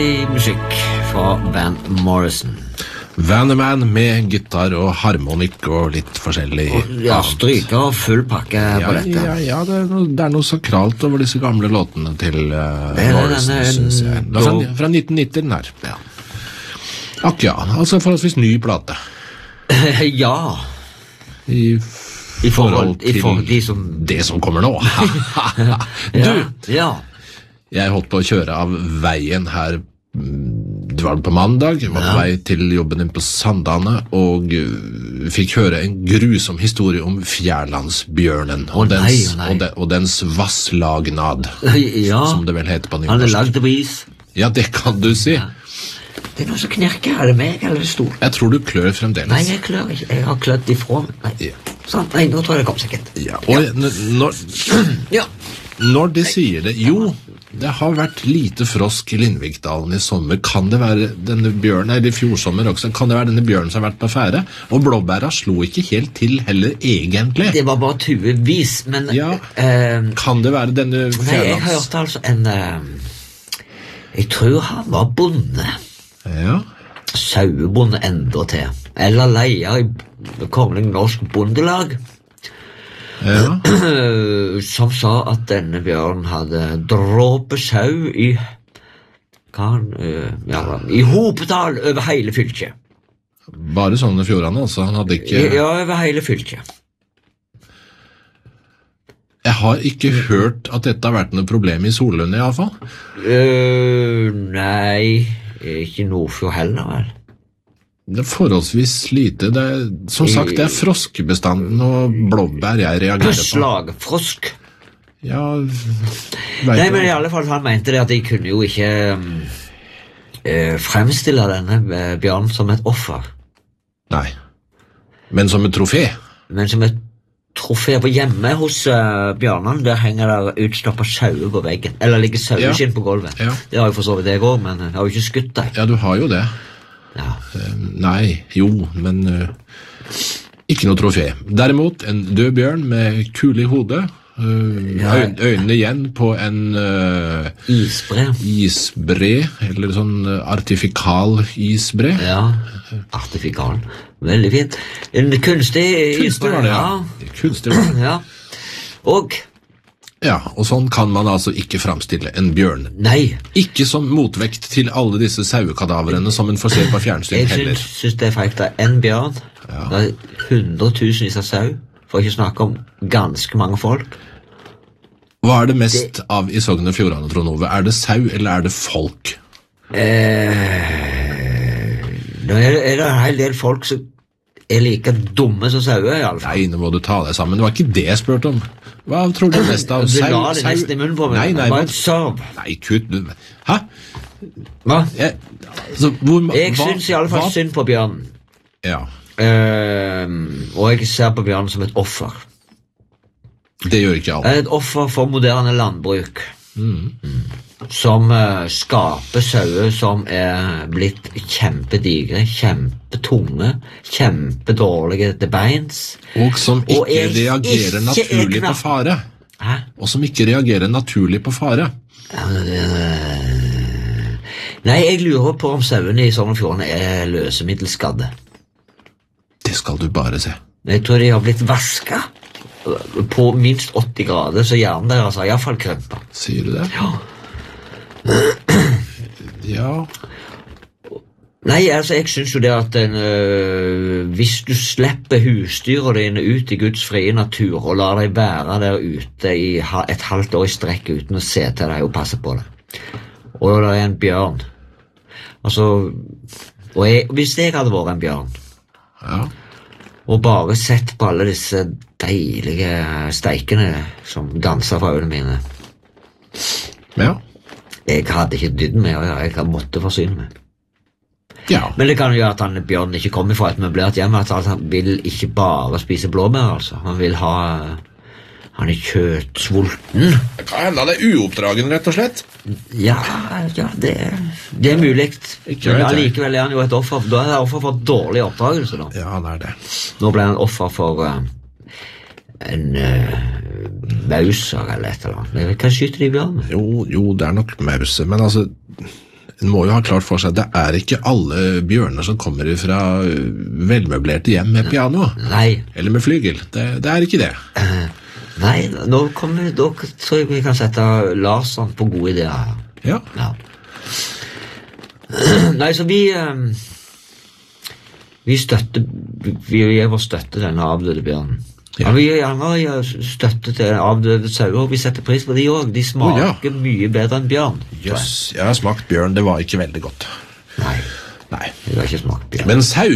Musikk fra Van Morrison. Van the Man med gitar og harmonikk og litt forskjellig. Ja, stryker og full pakke på dette. Ja, det er noe sakralt over disse gamle låtene til Morrison, synes jeg. Det er fra 1990 den her. Ja. Ja, altså forholdsvis ny plate. Ja. I forhold til det som kommer nå. Du, jeg holdt på å kjøre av veien her. Det var på mandag, jeg var på vei til jobben din på Sandane, og fikk høre en grusom historie om Fjærlandsbjørnen, og dens vasslagnad, som det vel heter på nynorsk. Han lagd det på is. Ja, det kan du si. Ja. Det er noe som knerker, er det meg eller det stor? Jeg tror du klør fremdeles. Nei, jeg klør ikke, jeg har klødd ifra. Nei, nå tror jeg det kom sikkert. Ja, og når de sier det, jo, det har vært lite frosk i Lindvikdalen i sommer. Kan det være denne bjørnen, eller i fjordsommer også, kan det være denne bjørnen som har vært på fære? Og blåbæra slo ikke helt til heller, egentlig. Det var bare tuevis, men... Ja, kan det være denne Fjærlands... Nei, jeg hørte altså jeg tror han var bonde. Ja. Sauebonde enda til. Eller leier i Kongelig Norsk Bondelag. Ja. Som sa at denne bjørnen hadde dråpe sau i hopetall over hele fylket. Bare sånne fjordene, altså? Han hadde ikke... Ja, over hele fylket. Jeg har ikke hørt at dette har vært noe problem i Solund i alle fall. Nei, ikke Nordfjord heller, vel? Det er forholdsvis lite. Som sagt, det er froskebestanden og blåbær jeg reagerer på. Slagfrosk. Ja, nei, men i alle fall han mente det at de kunne jo ikke fremstille denne bjørnen som et offer. Nei, men som et trofé. Men som et trofé på hjemme hos bjørnen, der henger der utstoppet sauer på veggen. Eller ligger saueskinn på gulvet. Ja. Det har jo for så vidt jeg også, men jeg har jo ikke skutt deg. Ja, du har jo det. Ja. Nei, jo, men ikke noe trofé. Derimot en død bjørn med kule i hodet, øynene igjen på en isbre, eller sånn artifikal isbre. Ja, artifikal. Veldig fint. En kunstig isbre. Var det, ja. Kunstig var det. Ja. Og sånn kan man altså ikke framstille en bjørn. Nei. Ikke som motvekt til alle disse sauekadaverene som en får se på fjernsyn heller. Jeg synes det er feigt at en bjørn, det er 100 000 av sau, for ikke snakke om ganske mange folk. Hva er det mest av i Sogn og Fjordane, Trond Ove? Er det sau, eller er det folk? Nå er det en hel del folk som er like dumme som sauer, i alle fall. Nei, nå må du ta deg sammen. Det var ikke det jeg spurte om. Hva tror du mest av? Du la det nesten i munnen på meg. Nei, bare en serv. Nei, kutt. Hæ? Hva? Jeg synes i alle fall synd på bjørnen. Ja. Og jeg ser på bjørnen som et offer. Det gjør ikke alle. Et offer for moderne landbruk. Som skaper sauer som er blitt kjempedigre, kjempetunge, kjempedårlige til beins. Og som ikke reagerer naturlig på fare. Hæ? Og som ikke reagerer naturlig på fare. Nei, jeg lurer på om sauene i Sogn og Fjordane er løsemiddelskadde. Det skal du bare se. Jeg tror de har blitt vasket på minst 80 grader, så hjernen deres har i hvert fall krømpet. Sier du det? Ja. Ja. Nei, altså jeg synes jo det at hvis du slipper husdyret dine ut i Guds frie natur og lar deg være der ute i et halvt år i strekk uten å se til deg og passe på deg, og det er en bjørn altså, hvis jeg hadde vært en bjørn og bare sett på alle disse deilige steikene som danser fra øynene mine, jeg hadde ikke dydd med, og jeg hadde måttet forsyne meg. Ja. Men det kan jo gjøre at bjørnen ikke kommer fra et møblert hjem, at han vil ikke bare spise blåbær, altså. Han vil ha... Han er kjøttsvulten. Det kan hende han er uoppdragen, rett og slett. Ja, det er mulig. Men allikevel er han jo et offer. Da er han offer for dårlig oppdragelse, da. Ja, han er det. Nå ble han offer for en mauser eller et eller annet. Hva skyter de bjørn? Jo, det er nok mause, men altså En må jo ha klart for seg at det ikke alle bjørner som kommer fra velmøblerte hjem med piano. Nei. Eller med flygel. Det ikke det. Nei, nå tror jeg vi kan sette Larsson på gode ideer her. Ja. Nei, så vi gir vår støtte til denne avdøde bjørnen. Ja, vi gir gjerne støtte til avdøde sauer. Vi setter pris på de også. De smaker mye bedre enn bjørn. Yes, jeg har smakt bjørn. Det var ikke veldig godt. Nei. Jeg har ikke smakt bjørn. Men sau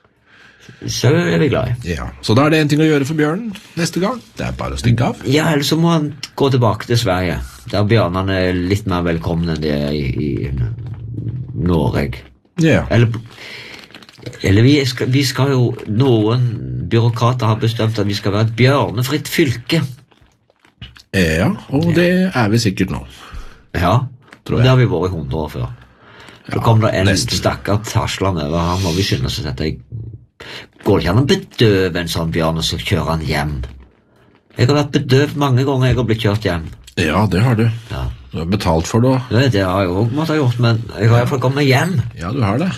vi glad i. Ja, så da det en ting å gjøre for bjørnen neste gang. Det bare å stikke av. Ja, eller så må han gå tilbake til Sverige, der bjørnene litt mer velkomne enn de i Norge. Ja. Eller vi skal jo, noen byråkrater har bestemt at vi skal være et bjørnefritt fylke. Ja, og det vi sikkert nå. Ja, tror jeg. Det har vi vært i 100 år før. Så kom det en stakkar taslende over her, må vi skynde oss at går det ikke an å bedøve en sånn bjørn og så kjøre han hjem? Jeg har vært bedøvd mange ganger jeg har blitt kjørt hjem. Ja, det har du. Ja. Du har betalt for det. Det har jeg også måttet ha gjort, men jeg har i hvert fall kommet hjem. Ja, du har det.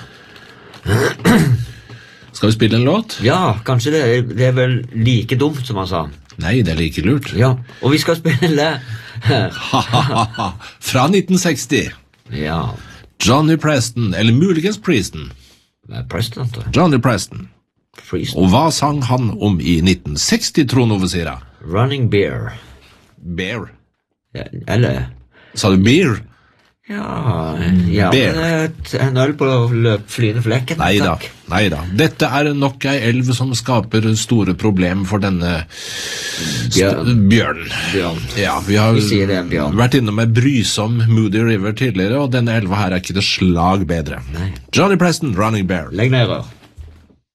Skal vi spille en låt? Ja, kanskje det vel like dumt som han sa. Nei, det like lurt. Ja, og vi skal spille fra 1960. Ja. Johnny Preston, eller muligens Preston. Preston, tror jeg. Johnny Preston. Og hva sang han om i 1960, Trond Ove Sira? Running Bear. Bear? Ja, eller... Sa du beer? Ja, en øl på flyende flekken. Neida. Dette nok ei elv som skaper store problemer for denne bjørn. Ja, vi har vært innom en brysom Moody River tidligere, og denne elva her ikke det slag bedre. Nei. Johnny Preston, Running Bear. Legg ned rør.